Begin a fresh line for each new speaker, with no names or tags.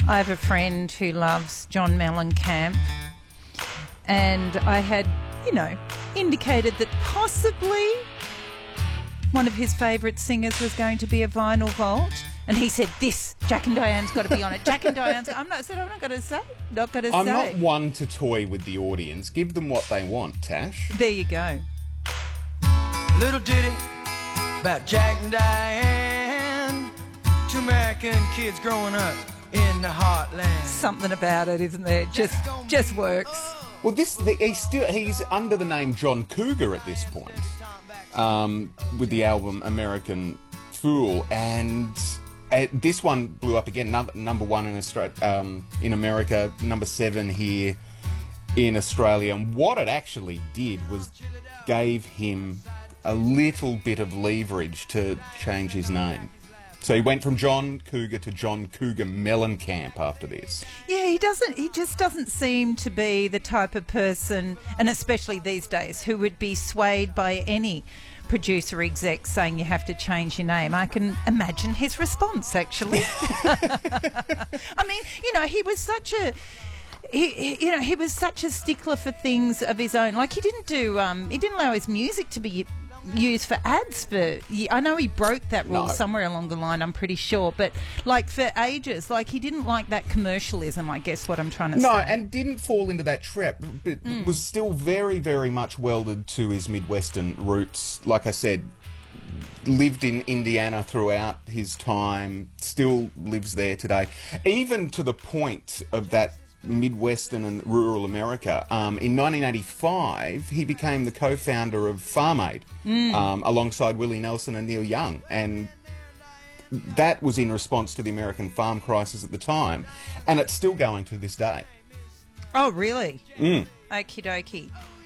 I have a friend who loves John Mellencamp, and I had, indicated that possibly one of his favourite singers was going to be a Vinyl Vault. And he said, Jack and Diane's got to be on it. Jack and Diane's... I'm not going to say.
I'm not one to toy with the audience. Give them what they want, Tash.
There you go.
Little ditty about Jack and Diane. Two American kids growing up in the heartland.
Something about it, isn't there? Just works.
Well, he's under the name John Cougar at this point, with the album American Fool, and this one blew up again, number one in Australia, in America, number 7 here in Australia. And what it actually did was gave him a little bit of leverage to change his name. So he went from John Cougar to John Cougar Mellencamp after this.
Yeah, he just doesn't seem to be the type of person, and especially these days, who would be swayed by any producer exec saying you have to change your name. I can imagine his response, actually. I mean, he was such a... He was such a stickler for things of his own. Like, he didn't allow his music to be used for ads I know he broke that rule somewhere along the line, I'm pretty sure, but like for ages, like he didn't like that commercialism, I guess what I'm trying to say.
No, and didn't fall into that trap, but was still very, very much welded to his Midwestern roots. Like I said, lived in Indiana throughout his time, still lives there today, even to the point of that Midwestern and rural America. In 1985, he became the co-founder of Farm Aid, alongside Willie Nelson and Neil Young, and that was in response to the American farm crisis at the time, and it's still going to this day.
Oh, really?
Mm.
Okie dokie.